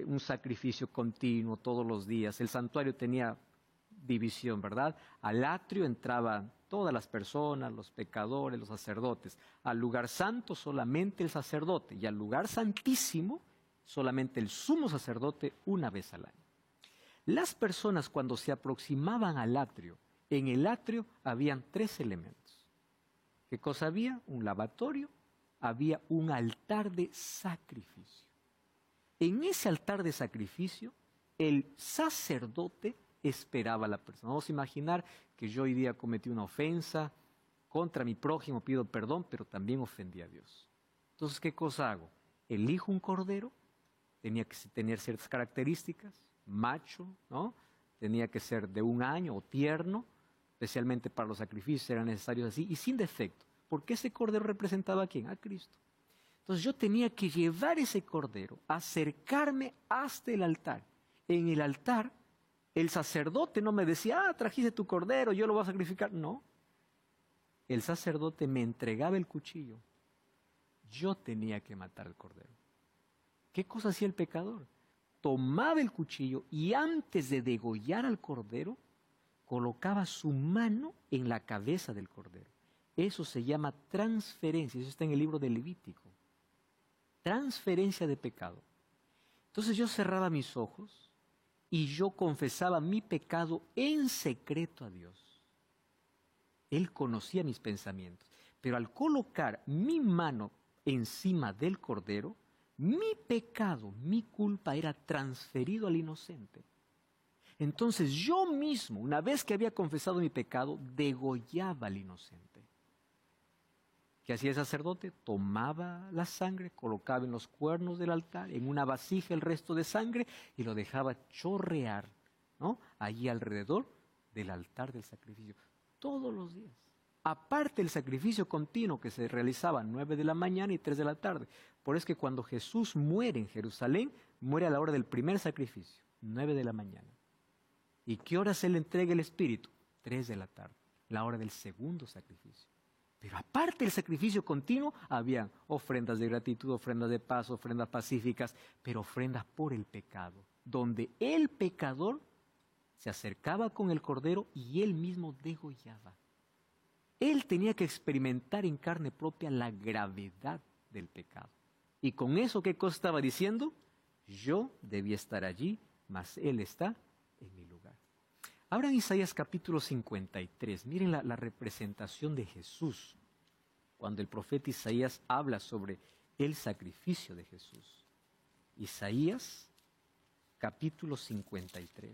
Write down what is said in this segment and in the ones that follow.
un sacrificio continuo todos los días. El santuario tenía división, ¿verdad? Al atrio entraban todas las personas, los pecadores, los sacerdotes. Al lugar santo solamente el sacerdote y al lugar santísimo solamente el sumo sacerdote una vez al año. Las personas cuando se aproximaban al atrio, en el atrio habían 3 elementos. ¿Qué cosa había? Un lavatorio, había un altar de sacrificio. En ese altar de sacrificio, el sacerdote esperaba a la persona. Vamos a imaginar que yo hoy día cometí una ofensa contra mi prójimo, pido perdón, pero también ofendí a Dios. Entonces, ¿qué cosa hago? Elijo un cordero, tenía que tener ciertas características, macho, ¿no? Tenía que ser de 1 año o tierno, especialmente para los sacrificios eran necesarios así, y sin defecto, porque ese cordero representaba ¿a quién? A Cristo. Entonces yo tenía que llevar ese cordero, acercarme hasta el altar. En el altar, el sacerdote no me decía, trajiste tu cordero, yo lo voy a sacrificar. No, el sacerdote me entregaba el cuchillo. Yo tenía que matar al cordero. ¿Qué cosa hacía el pecador? Tomaba el cuchillo y antes de degollar al cordero, colocaba su mano en la cabeza del cordero. Eso se llama transferencia, eso está en el libro de Levítico. Transferencia de pecado. Entonces yo cerraba mis ojos y yo confesaba mi pecado en secreto a Dios. Él conocía mis pensamientos, pero al colocar mi mano encima del cordero, mi pecado, mi culpa era transferido al inocente. Entonces yo mismo, una vez que había confesado mi pecado, degollaba al inocente. ¿Qué hacía el sacerdote? Tomaba la sangre, colocaba en los cuernos del altar, en una vasija el resto de sangre y lo dejaba chorrear, ¿no? Allí alrededor del altar del sacrificio, todos los días. Aparte del sacrificio continuo que se realizaba a 9 de la mañana y 3 de la tarde. Por eso es que cuando Jesús muere en Jerusalén, muere a la hora del primer sacrificio, 9 de la mañana. ¿Y qué hora se le entrega el Espíritu? 3 de la tarde, la hora del segundo sacrificio. Pero aparte del sacrificio continuo, había ofrendas de gratitud, ofrendas de paz, ofrendas pacíficas, pero ofrendas por el pecado, donde el pecador se acercaba con el cordero y él mismo degollaba. Él tenía que experimentar en carne propia la gravedad del pecado. Y con eso, ¿qué cosa estaba diciendo? Yo debía estar allí, mas Él está en mi lugar. Ahora en Isaías capítulo 53, miren la representación de Jesús, cuando el profeta Isaías habla sobre el sacrificio de Jesús. Isaías capítulo 53.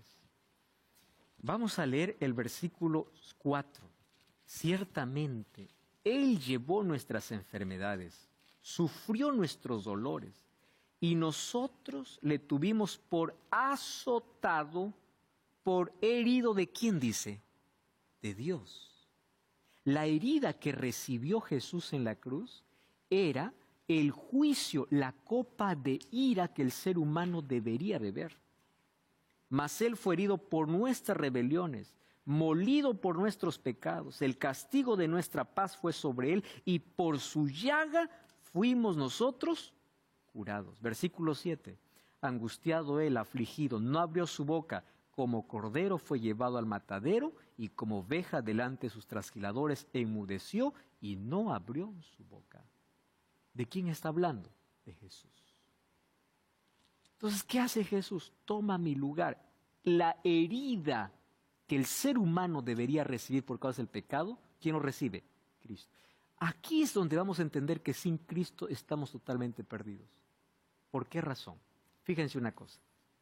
Vamos a leer el versículo 4. Ciertamente, Él llevó nuestras enfermedades, sufrió nuestros dolores, y nosotros le tuvimos por azotado, por herido de ¿quién dice? De Dios. La herida que recibió Jesús en la cruz era el juicio, la copa de ira que el ser humano debería beber. Mas Él fue herido por nuestras rebeliones, molido por nuestros pecados. El castigo de nuestra paz fue sobre Él y por su llaga fuimos nosotros curados. Versículo 7. Angustiado Él, afligido, no abrió su boca. Como cordero fue llevado al matadero y como oveja delante de sus trasquiladores enmudeció y no abrió su boca. ¿De quién está hablando? De Jesús. Entonces, ¿qué hace Jesús? Toma mi lugar. La herida que el ser humano debería recibir por causa del pecado, ¿quién lo recibe? Cristo. Aquí es donde vamos a entender que sin Cristo estamos totalmente perdidos. ¿Por qué razón? Fíjense una cosa.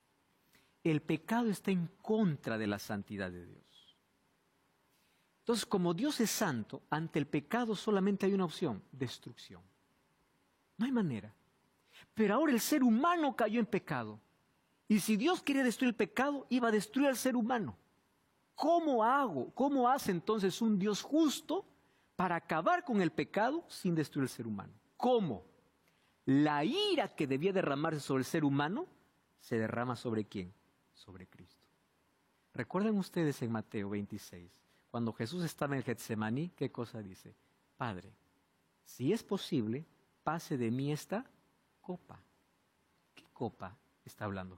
El pecado está en contra de la santidad de Dios. Entonces, como Dios es santo, ante el pecado solamente hay una opción: destrucción. No hay manera. Pero ahora el ser humano cayó en pecado. Y si Dios quería destruir el pecado, iba a destruir al ser humano. ¿Cómo hago? ¿Cómo hace entonces un Dios justo para acabar con el pecado sin destruir al ser humano? ¿Cómo? La ira que debía derramarse sobre el ser humano se derrama ¿sobre quién? Sobre Cristo. ¿Recuerdan ustedes en Mateo 26, cuando Jesús estaba en el Getsemaní, qué cosa dice? Padre, si es posible, pase de mí esta copa. ¿Qué copa está hablando